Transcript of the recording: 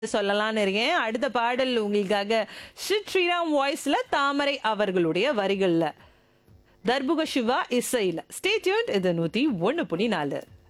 சொல்லலாம்னு இருக்கேன். அடுத்த பாடல் உங்களுக்காக ஸ்ரீராம் வாய்ஸ்ல தாமரை அவர்களுடைய வரிகள்ல தர்புக சிவா இசையில ஸ்டே டியூன்ட். இது 101.4.